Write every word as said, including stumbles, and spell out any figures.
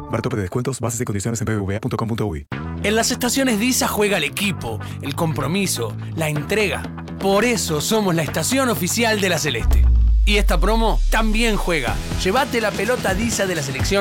Bar tope de descuentos, bases y condiciones en b b v a punto com punto u y. En las estaciones Disa juega el equipo, el compromiso, la entrega. Por eso somos la estación oficial de la Celeste. Y esta promo también juega. Llévate la pelota Disa de la selección